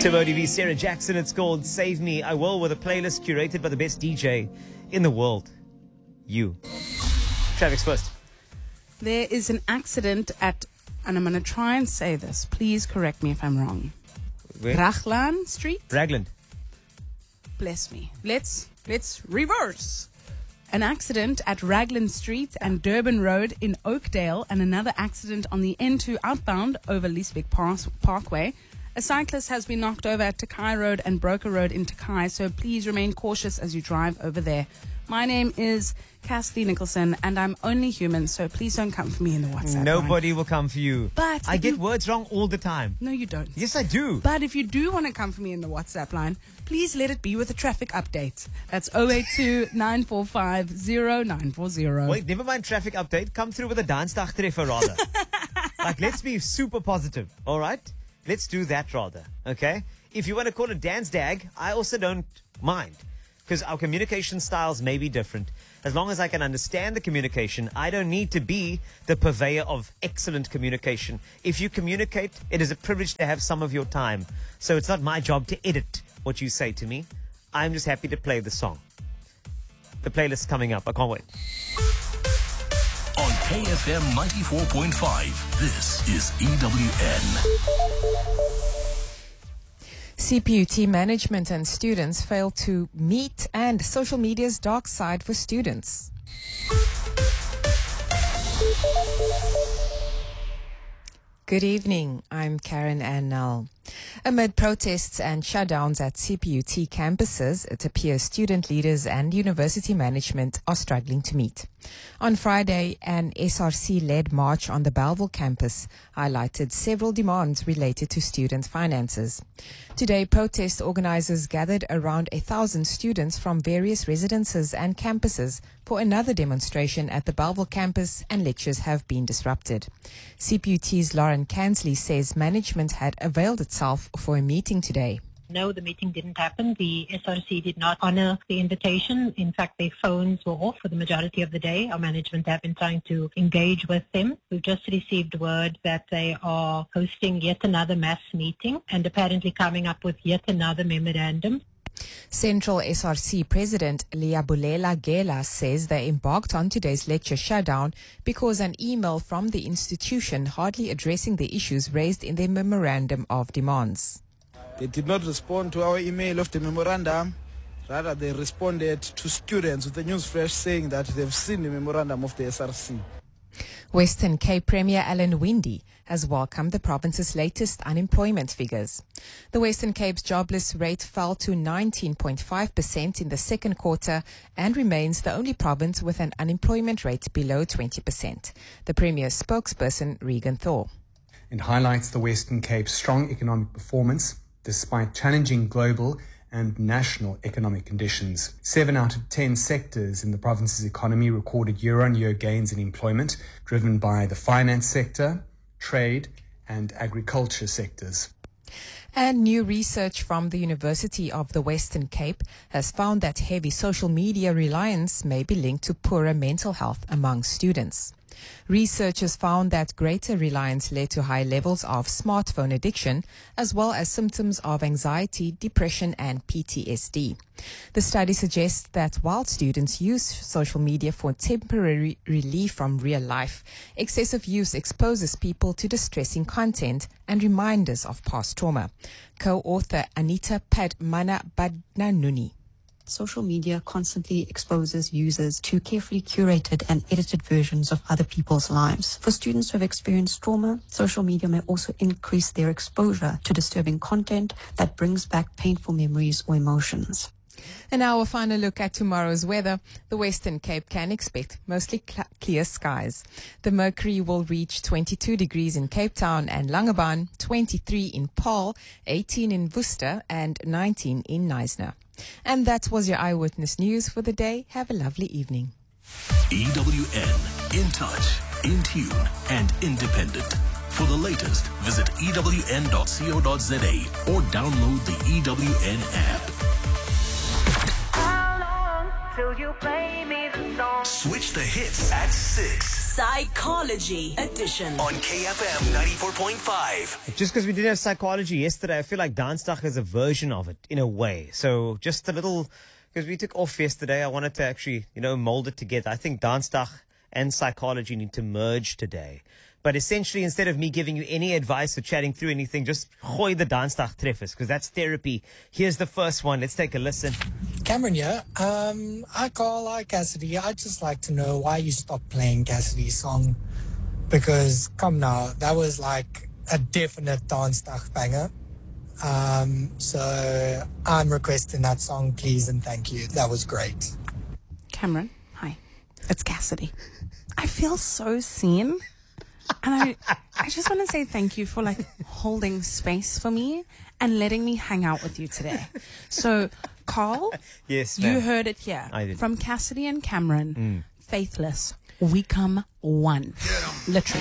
Timothy V, Sarah Jackson. It's called Save Me. I Will, with a playlist curated by the best DJ in the world. You. Traffic's first. There is an accident at, and I'm going to try and say this. Please correct me if I'm wrong. Where? Raglan Street? Raglan. Bless me. Let's reverse. An accident at Raglan Street and Durban Road in Oakdale, and another accident on the N2 outbound over Leesbeek Parkway. A cyclist has been knocked over at Takai Road and Broker Road in Takai, so please remain cautious as you drive over there. My name is Cassidy Nicholson, and I'm only human, so please don't come for me in the WhatsApp. Nobody will come for you. But I get words wrong all the time. No, you don't. Yes, I do. But if you do want to come for me in the WhatsApp line, please let it be with a traffic update. That's 082-945-0940. Wait, never mind traffic update. Come through with a dance treffer rather. Like, let's be super positive, all right? Let's do that rather, okay? If you want to call it dance dag, I also don't mind, because our communication styles may be different. As long as I can understand the communication, I don't need to be the purveyor of excellent communication. If you communicate, it is a privilege to have some of your time. So it's not my job to edit what you say to me. I'm just happy to play the song. The playlist's coming up. I can't wait. On KFM 94.5, this is EWN. CPUT management and students fail to meet, and social media's dark side for students. Good evening, I'm Karen Annell. Amid protests and shutdowns at CPUT campuses, it appears student leaders and university management are struggling to meet. On Friday, an SRC-led march on the Bellville campus highlighted several demands related to student finances. Today, protest organizers gathered around 1,000 students from various residences and campuses for another demonstration at the Bellville campus, and lectures have been disrupted. CPUT's Lauren Kansley says management had availed itself for a meeting today. No, the meeting didn't happen. The SRC did not honor the invitation. In fact, their phones were off for the majority of the day. Our management have been trying to engage with them. We've just received word that they are hosting yet another mass meeting and apparently coming up with yet another memorandum. Central SRC President Liabulela Gela says they embarked on today's lecture shutdown because an email from the institution hardly addressing the issues raised in their memorandum of demands. They did not respond to our email of the memorandum. Rather, they responded to students with a newsflash saying that they've seen the memorandum of the SRC. Western Cape Premier Alan Winde has welcomed the province's latest unemployment figures. The Western Cape's jobless rate fell to 19.5% in the second quarter and remains the only province with an unemployment rate below 20%. The Premier's spokesperson, Regan Thor. It highlights the Western Cape's strong economic performance despite challenging global and national economic conditions. 7 out of 10 sectors in the province's economy recorded year-on-year gains in employment, driven by the finance sector, trade, and agriculture sectors. And new research from the University of the Western Cape has found that heavy social media reliance may be linked to poorer mental health among students. Researchers found that greater reliance led to high levels of smartphone addiction, as well as symptoms of anxiety, depression, and PTSD. The study suggests that while students use social media for temporary relief from real life, excessive use exposes people to distressing content and reminders of past trauma. Co-author Anita Padmanabhadnanuni. Social media constantly exposes users to carefully curated and edited versions of other people's lives. For students who have experienced trauma, social media may also increase their exposure to disturbing content that brings back painful memories or emotions. And now a final look at tomorrow's weather. The Western Cape can expect mostly clear skies. The mercury will reach 22 degrees in Cape Town and Langebaan, 23 in Paarl, 18 in Worcester, and 19 in Knysna. And that was your Eyewitness News for the day. Have a lovely evening. EWN, in touch, in tune, and independent. For the latest, visit ewn.co.za or download the EWN app. How long till you play me the song? Switch the hits at 6. Psychology Edition on KFM 94.5. Just because we didn't have psychology yesterday, I feel like Dansdag is a version of it in a way. So just a little, because we took off yesterday, I wanted to actually, mold it together. I think Dansdag and psychology need to merge today. But essentially, instead of me giving you any advice or chatting through anything, just gooi the Dansdag treffers, because that's therapy. Here's the first one. Let's take a listen. Cameron here. Hi Carl, hi Cassidy. I'd just like to know why you stopped playing Cassidy's song. Because, come now, that was like a definite Dansdag banger. So I'm requesting that song, please, and thank you. That was great. Cameron, hi. It's Cassidy. I feel so seen. And I just want to say thank you for holding space for me and letting me hang out with you today. So, Carl, yes, you heard it here I did. from Cassidy and Cameron. Faithless, we come one. Literally.